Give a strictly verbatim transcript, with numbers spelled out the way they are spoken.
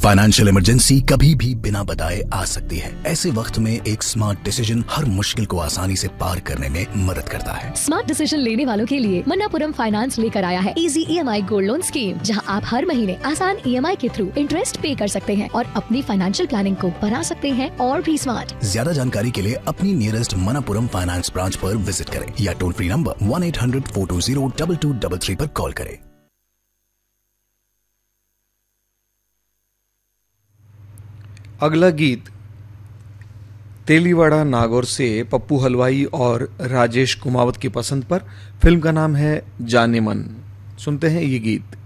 Financial emergency कभी भी बिना बताए आ सकती है। ऐसे वक्त में एक स्मार्ट डिसीजन हर मुश्किल को आसानी से पार करने में मदद करता है। स्मार्ट डिसीजन लेने वालों के लिए मन्नापुरम फाइनेंस लेकर आया है easy EMI gold loan scheme, जहां आप हर महीने आसान ईएमआई के थ्रू इंटरेस्ट पे कर सकते हैं और अपनी फाइनेंशियल प्लानिंग को बना सकते हैं और भी स्मार्ट। ज्यादा जानकारी के लिए अपनी नियरेस्ट मन्नापुरम फाइनेंस ब्रांच पर विजिट करें या toll free number one eight hundred four to zero double two double three पर कॉल करें। अगला गीत तेलीवाड़ा नागौर से पप्पू हलवाई और राजेश कुमावत की पसंद पर। फिल्म का नाम है जाने मन। सुनते हैं ये गीत।